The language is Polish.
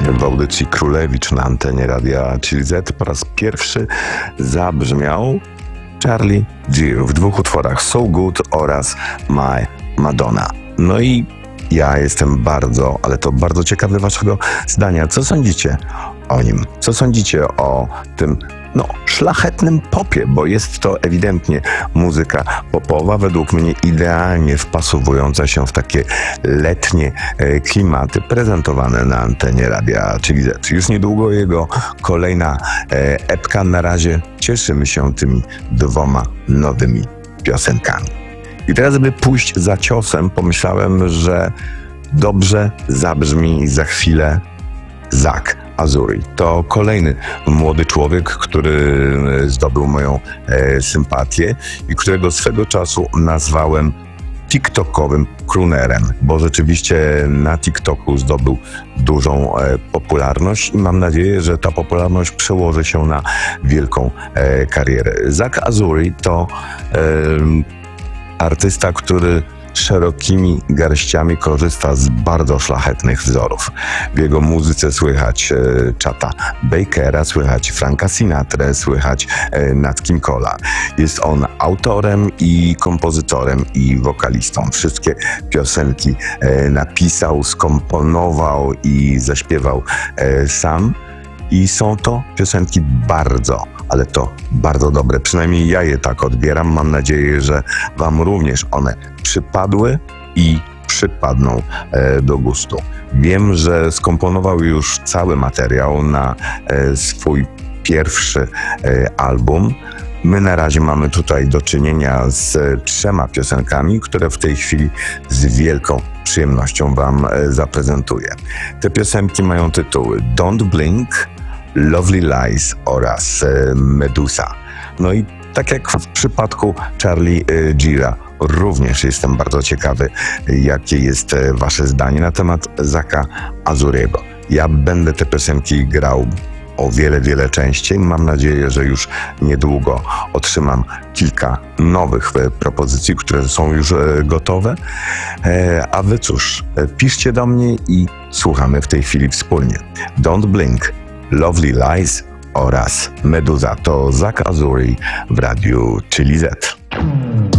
W audycji Królewicz na antenie Radia Chill Z po raz pierwszy zabrzmiał Charlie Gill w dwóch utworach So Good oraz My Madonna. No i ja jestem bardzo, ale to bardzo ciekawy waszego zdania. Co sądzicie o nim? Co sądzicie o tym, szlachetnym popie, bo jest to ewidentnie muzyka popowa, według mnie idealnie wpasowująca się w takie letnie klimaty prezentowane na antenie Radia Chill Z. Już niedługo jego kolejna epka. Na razie cieszymy się tymi dwoma nowymi piosenkami. I teraz, żeby pójść za ciosem, pomyślałem, że dobrze zabrzmi za chwilę Zak Azuri. To kolejny młody człowiek, który zdobył moją sympatię i którego swego czasu nazwałem TikTokowym croonerem, bo rzeczywiście na TikToku zdobył dużą popularność i mam nadzieję, że ta popularność przełoży się na wielką karierę. Zak Azuri to artysta, który szerokimi garściami korzysta z bardzo szlachetnych wzorów. W jego muzyce słychać Chata Bakera, słychać Franka Sinatrę, słychać Nat King Cole'a. Jest on autorem i kompozytorem i wokalistą. Wszystkie piosenki napisał, skomponował i zaśpiewał sam. I są to piosenki bardzo, ale to bardzo dobre. Przynajmniej ja je tak odbieram. Mam nadzieję, że wam również one przypadły i przypadną do gustu. Wiem, że skomponował już cały materiał na swój pierwszy album. My na razie mamy tutaj do czynienia z 3 piosenkami, które w tej chwili z wielką przyjemnością wam zaprezentuję. Te piosenki mają tytuły Don't Blink, Lovely Lies oraz Medusa. No i tak jak w przypadku Charlie Gilla, również jestem bardzo ciekawy, jakie jest wasze zdanie na temat Zaka Azuriego. Ja będę te piosenki grał o wiele częściej. Mam nadzieję, że już niedługo otrzymam kilka nowych propozycji, które są już gotowe. A wy cóż, piszcie do mnie i słuchamy w tej chwili wspólnie. Don't Blink, Lovely Lies oraz Medusa. To Zak Azuri w Radiu Chill Z.